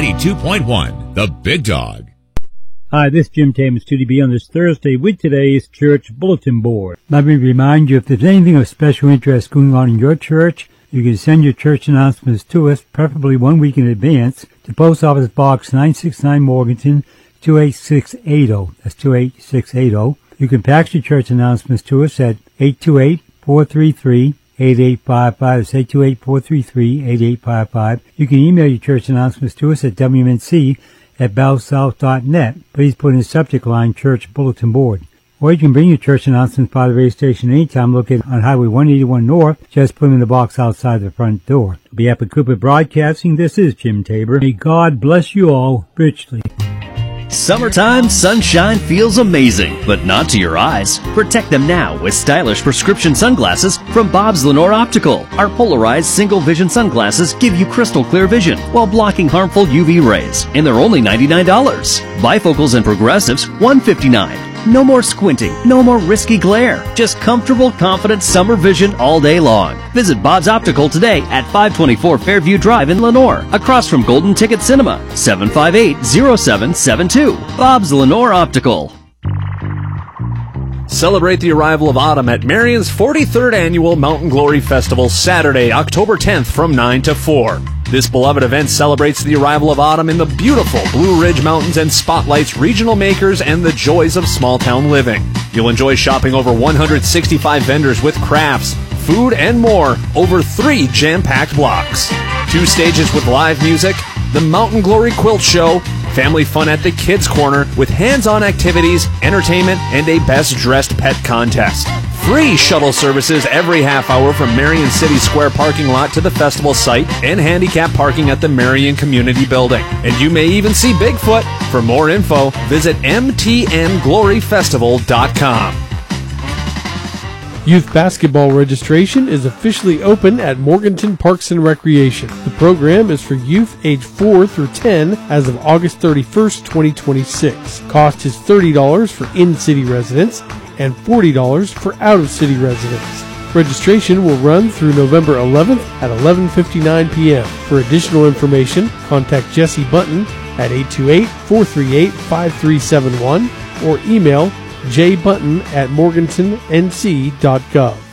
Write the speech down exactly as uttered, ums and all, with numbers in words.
ninety-two point one, The Big Dog. Hi, this is Jim Tamus, two D B on this Thursday with today's Church Bulletin Board. Let me remind you, if there's anything of special interest going on in your church, you can send your church announcements to us, preferably one week in advance, to Post Office Box nine sixty-nine Morganton, two eight six eight zero. That's two eight six eight zero. You can fax your church announcements to us at eight two eight, four three three, eight eight five five. That's eight two eight, four three three, eight eight five five. You can email your church announcements to us at W M N C at bell south dot net. Please put in the subject line Church Bulletin Board. Or you can bring your church announcements by the radio station anytime located on Highway one eighty-one North. Just put them in the box outside the front door. On behalf of Cooper Broadcasting, this is Jim Tabor. May God bless you all richly. Summertime sunshine feels amazing, but not to your eyes. Protect them now with stylish prescription sunglasses from Bob's Lenore Optical. Our polarized single vision sunglasses give you crystal clear vision while blocking harmful U V rays, and they're only ninety-nine dollars. Bifocals and progressives, one hundred fifty-nine dollars. No more squinting, no more risky glare. Just comfortable, confident summer vision all day long. Visit Bob's Optical today at five twenty-four Fairview Drive in Lenore, across from Golden Ticket Cinema, seven five eight, zero seven seven two. Bob's Lenore Optical. Celebrate the arrival of autumn at Marion's forty-third Annual Mountain Glory Festival, Saturday, October tenth from nine to four. This beloved event celebrates the arrival of autumn in the beautiful Blue Ridge Mountains and spotlights regional makers and the joys of small-town living. You'll enjoy shopping over one hundred sixty-five vendors with crafts, food, and more over three jam-packed blocks. Two stages with live music, the Mountain Glory Quilt Show, family fun at the Kids Corner with hands-on activities, entertainment, and a best-dressed pet contest. Free shuttle services every half hour from Marion City Square parking lot to the festival site, and handicap parking at the Marion Community Building. And you may even see Bigfoot. For more info, visit m t n glory festival dot com. Youth basketball registration is officially open at Morganton Parks and Recreation. The program is for youth age four through ten as of August thirty-first, twenty twenty-six. Cost is thirty dollars for in-city residents and forty dollars for out-of-city residents. Registration will run through November eleventh at eleven fifty-nine p.m. For additional information, contact Jesse Button at eight two eight, four three eight, five three seven one or email j button at morganton n c dot gov.